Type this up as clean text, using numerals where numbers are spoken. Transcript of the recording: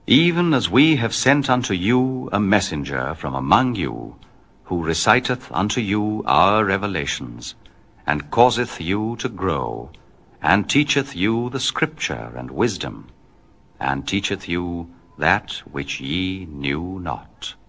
Even as we have sent unto you a messenger from among you, who reciteth unto you our revelations, and causeth you to grow, and teacheth you the Scripture and wisdom, and teacheth you that which ye knew not.